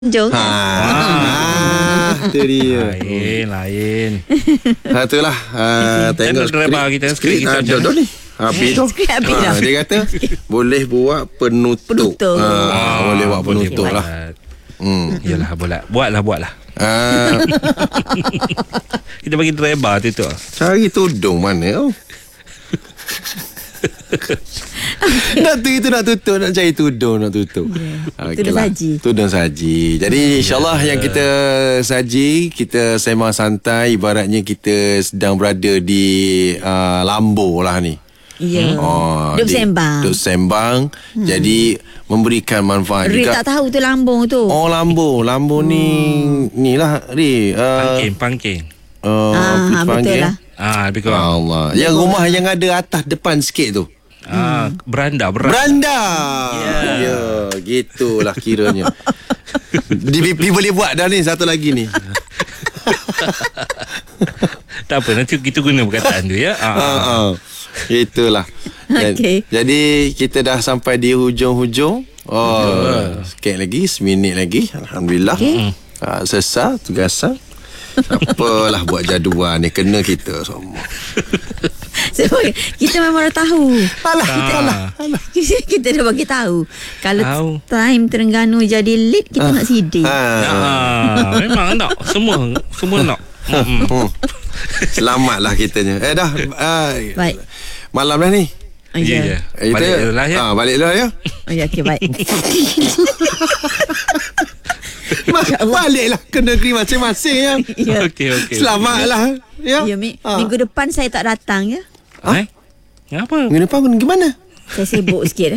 Jom. Itu dia. Lain. Itulah. Tengok skrip kita ada ni. Habis tu. Dia kata boleh buat penutup. Boleh buat penutup lah. Yalah, buatlah. Kita bagi driver tu. Cari tudung mana tu? Nak tutup, nak cari tudung, nak tutup. Tudung saji. Tudung saji. Jadi insyaAllah yang kita saji, kita sembang santai, ibaratnya kita sedang berada di Lambo lah ni. Ya. Duk sembang. Jadi memberikan manfaat Ri juga. tak tahu tu lambung tu. Oh, Lambo ni lah Ri. Pangking. Betul lah. Lebih kurang. Allah. Yang rumah yang ada atas depan sikit tu. Beranda. Ya, gitulah kiranya. Dia boleh buat dah ni satu lagi ni. Tak apa, nanti kita guna perkataan tu ya. Itulah. Okey. Jadi kita dah sampai di hujung-hujung. Sikit lagi, seminit lagi. Alhamdulillah. Sesa tugasan. Apalah buat jadual ni, kena kita semua. Kita memang dah tahu. Alah. Kita dah bagi tahu. Kalau time Terengganu jadi lead, kita nak CD. Memang nak. Semua nak. Selamatlah kitanya. Dah. Baik. Malam dah ni. Ya. Balik dulu lah ya. Balik dulu ya. Ya, okey, baik. Baliklah ke negeri masing-masing ya. Okey. Selamatlah ya. Minggu depan saya tak datang ya. Kenapa? Minggu depan gimana? Saya sibuk sikit.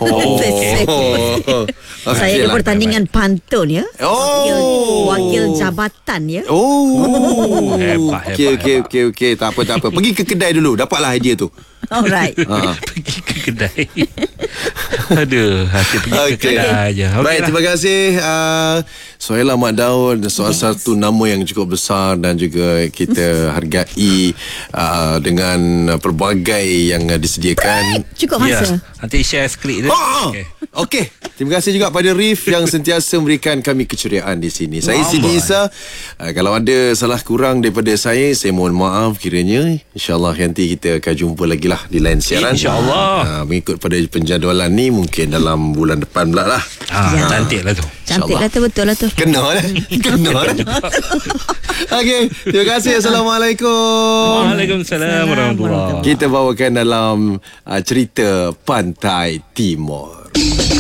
Saya ada lah. pertandingan pantun ya. Wakil jabatan ya. Hebat. Okey. Tak apa. Pergi ke kedai dulu. Dapatlah idea tu. Alright. Pergi ke kedai. Aduh, hati pergi ke kedai je. Baik, terima kasih Suhaila Mak Daud, satu nama yang cukup besar dan juga kita hargai dengan pelbagai yang disediakan. Cukup masa. Nanti share skrip tu. Okey. Terima kasih juga pada Rif yang sentiasa memberikan kami keceriaan di sini. Saya Siti Isa. Kalau ada salah kurang daripada saya mohon maaf kiranya. InsyaAllah nanti kita akan jumpa lagi lah di lain siaran. InsyaAllah. Mengikut pada penjadualan ni mungkin dalam bulan depan pula lah. Cantik lah tu. Cantik lah tu, betul lah tu. Kena lah. Okey. Terima kasih. Assalamualaikum. Waalaikumsalam warahmatullahi. Kita bawakan dalam cerita Pantai Timur.